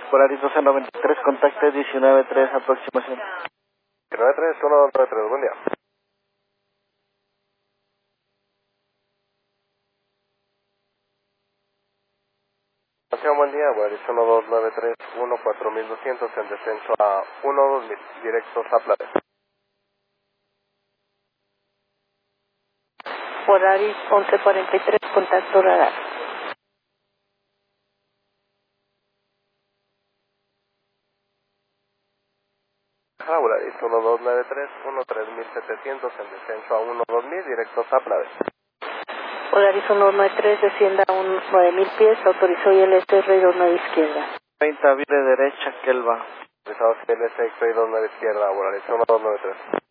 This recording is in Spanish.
Polaris 1293, contacto 193, aproximación. 193, 1293, buen día. Buen día, Polaris 1293, 14200 en descenso a 12000, directo Zaplade. Polaris 1143, contacto radar. Polaris 1293, 13700 en descenso a 12000, directo Zaplade. Polaris 193, descienda a 9000 pies, autorizó ILS y 29 izquierda. 30, vire derecha, Kelva. Autorizado CLS y 29 izquierda, Polaris 1293.